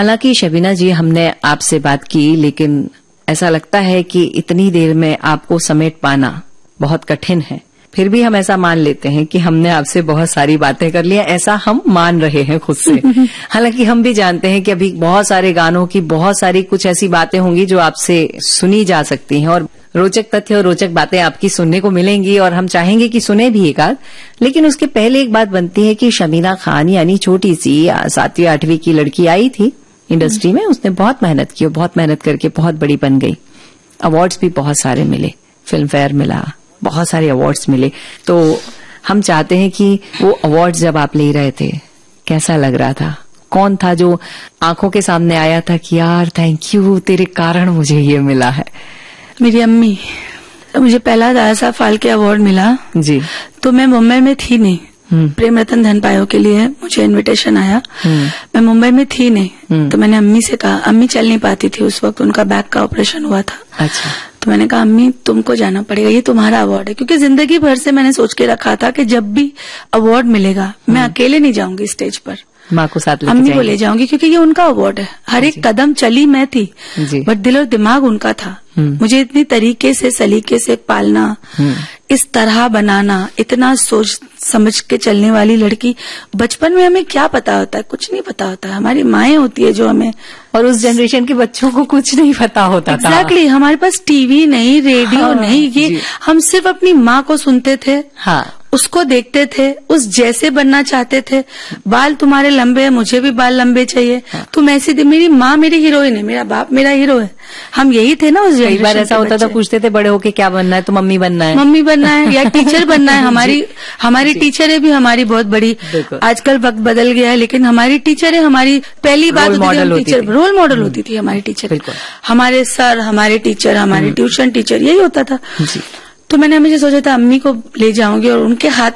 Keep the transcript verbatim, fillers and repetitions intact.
हालांकि शबीना जी, हमने आपसे बात की, लेकिन ऐसा लगता है कि इतनी देर में आपको समेट पाना बहुत कठिन है। फिर भी हम ऐसा मान लेते हैं कि हमने आपसे बहुत सारी बातें कर ली, ऐसा हम मान रहे हैं खुद से। हालांकि हम भी जानते हैं कि अभी बहुत सारे गानों की बहुत सारी कुछ ऐसी बातें होंगी जो आपसे सुनी जा सकती हैं, और रोचक तथ्य और रोचक बातें आपकी सुनने को मिलेंगी, और हम चाहेंगे कि सुने भी एक आध। लेकिन उसके पहले एक बात बनती है कि शबीना खान यानी छोटी सी सातवीं आठवीं की लड़की आई थी इंडस्ट्री में, उसने बहुत मेहनत की और बहुत मेहनत करके बहुत बड़ी बन गई। अवार्ड्स भी बहुत सारे मिले, फिल्म फेयर मिला, बहुत सारे अवार्ड्स मिले। तो हम चाहते हैं कि वो अवार्ड्स जब आप ले रहे थे, कैसा लग रहा था? कौन था जो आंखों के सामने आया था कि यार थैंक यू, तेरे कारण मुझे ये मिला है? मेरी अम्मी। मुझे पहला दादा साहब फाल्के अवार्ड मिला जी, तो मैं मुंबई में थी नहीं। प्रेम रतन धन पायो के लिए मुझे इनविटेशन आया, मैं मुंबई में थी नहीं, तो मैंने अम्मी से कहा, अम्मी चल नहीं पाती थी उस वक्त, उनका बैक का ऑपरेशन हुआ था। अच्छा। तो मैंने कहा अम्मी तुमको जाना पड़ेगा, ये तुम्हारा अवार्ड है। क्योंकि जिंदगी भर से मैंने सोच के रखा था कि जब भी अवार्ड मिलेगा मैं अकेले नहीं जाऊंगी स्टेज पर, माँ को साथ लेके अम्मी जाएंगे। को ले जाऊंगी, क्योंकि ये उनका अवार्ड है। हर एक कदम चली मैं थी, बट दिल और दिमाग उनका था। मुझे इतनी तरीके से सलीके से पालना, इस तरह बनाना, इतना सोच समझ के चलने वाली लड़की, बचपन में हमें क्या पता होता है? कुछ नहीं पता होता है। हमारी माएं होती है जो हमें, और उस जनरेशन के बच्चों को कुछ नहीं पता होता था। एग्जैक्टली, हमारे पास टीवी नहीं, रेडियो हाँ, नहीं, ये हम सिर्फ अपनी माँ को सुनते थे, हाँ, उसको देखते थे, उस जैसे बनना चाहते थे। बाल तुम्हारे लंबे हैं, मुझे भी बाल लंबे चाहिए, हाँ। तुम ऐसी, मेरी माँ मेरी हीरोइन है, मेरा बाप मेरा हीरो है। हम यही थे ना उस कई बार ऐसा होता था, पूछते थे बड़े होके क्या बनना है? तो मम्मी बनना है, मम्मी बनना है या टीचर बनना है। हमारी हमारी टीचरें भी हमारी बहुत बड़ी, आजकल वक्त बदल गया है, लेकिन हमारी टीचरें हमारी पहली बात टीचर रोल मॉडल होती थी। हमारी टीचर, हमारे सर, हमारे टीचर, हमारे ट्यूशन टीचर, यही होता था। तो मैंने हमेशा सोचा था अम्मी को ले जाऊंगी और उनके हाथ